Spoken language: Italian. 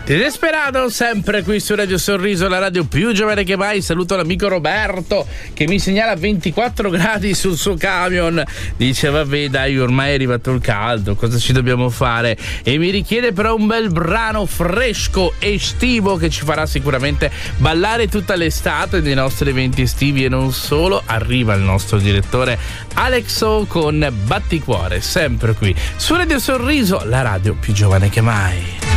Desperado, sempre qui su Radio Sorriso, la radio più giovane che mai. Saluto l'amico Roberto che mi segnala 24 gradi sul suo camion. Dice vabbè dai, ormai è arrivato il caldo, cosa ci dobbiamo fare? E mi richiede però un bel brano fresco estivo che ci farà sicuramente ballare tutta l'estate dei nostri eventi estivi e non solo. Arriva il nostro direttore Alex O con Batticuore, sempre qui su Radio Sorriso, la radio più giovane che mai.